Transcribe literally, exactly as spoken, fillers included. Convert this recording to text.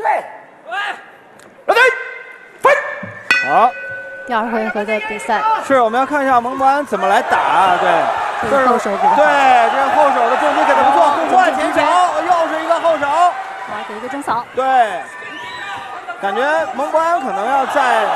热队，飞。好。 第二回合的比赛是，我们要看一下蒙博安怎么来打。对， 这是后手比较好。 对，这个后手的重击给的不错，换前手，又是一个后手， 来给一个中扫。 对，感觉蒙博安可能要在。